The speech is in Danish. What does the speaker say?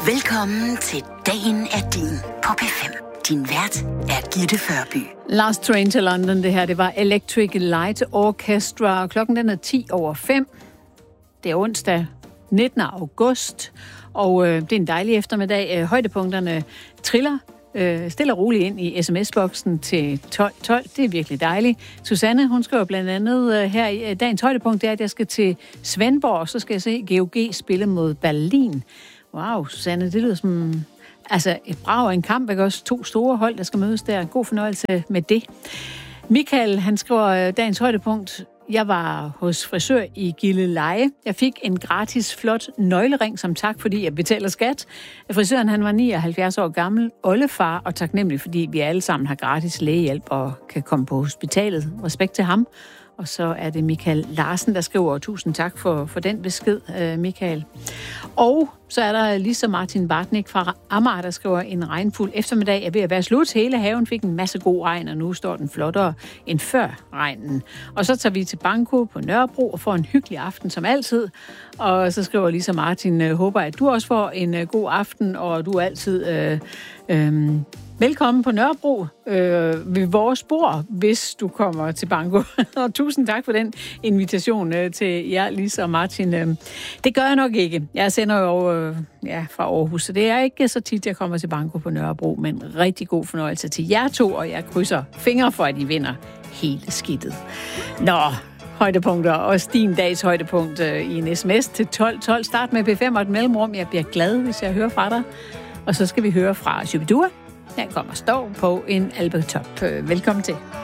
Velkommen til Dagen er din på P5. Din vært er Gitte Førby. Last Train to London, det her, det var Electric Light Orchestra. Klokken den er 5:10. Det er onsdag 19. august, og det er en dejlig eftermiddag. Højdepunkterne triller stille og roligt ind i sms-boksen til 12.12. Det er virkelig dejligt. Susanne, hun skriver blandt andet her i dagens højdepunkt, det er, at jeg skal til Svendborg, og så skal jeg se GOG spille mod Berlin. Wow, Susanne, det lyder som et brag og en kamp, ikke også? 2 store hold, der skal mødes der. God fornøjelse med det. Michael, han skriver dagens højdepunkt. Jeg var hos frisør i Gilleleje. Jeg fik en gratis, flot nøglering som tak, fordi jeg betaler skat. Frisøren, han var 79 år gammel, oldefar, og taknemmelig, fordi vi alle sammen har gratis lægehjælp og kan komme på hospitalet. Respekt til ham. Og så er det Michael Larsen, der skriver, tusind tak for den besked, Michael. Og så er der Lisa Martin Bartnik fra Amager, der skriver, en regnfuld eftermiddag er ved at være slut. Hele haven fik en masse god regn, og nu står den flottere end før regnen. Og så tager vi til Banko på Nørrebro og får en hyggelig aften som altid. Og så skriver Lisa Martin, håber at du også får en god aften, og du er altid velkommen på Nørrebro ved vores bord, hvis du kommer til Banko. Og tusind tak for den invitation til jer, Lisa og Martin. Det gør jeg nok ikke. Jeg sender jo fra Aarhus, så det er ikke så tit, jeg kommer til Banko på Nørrebro, men rigtig god fornøjelse til jer to, og jeg krydser fingre for, at I vinder hele skidtet. Nå, højdepunkter, og din dags højdepunkt i en sms til 12.12. Start med P5 og et mellemrum. Jeg bliver glad, hvis jeg hører fra dig. Og så skal vi høre fra Shubidua. Der kommer stå på en albetop. Velkommen til.